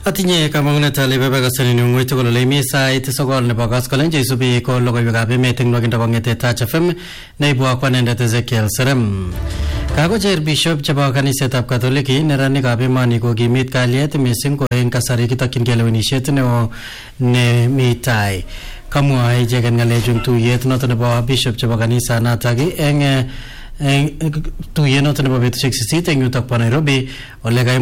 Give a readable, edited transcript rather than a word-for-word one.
Atinye kamangunet ale bebekasani ngoi tugul ole mi sait sogol nebo koskolen cheisubi ko logoiwekab emet eng nwakindo kong'ete Touch FM neibu akwanendet Ezekiel Serem. Kakocher bishop chebo kanisetab Katoliki neranikab emoni kokimit kalyet mising ko eng kasari kitokyin lewenisiet neo nemi tai. Kamwa icheket ng'alechu tuyet noto nebo bishop chebo kanisa natak eng tuyet noto nebo betusiek 8 eng yutok bo Nairobi ole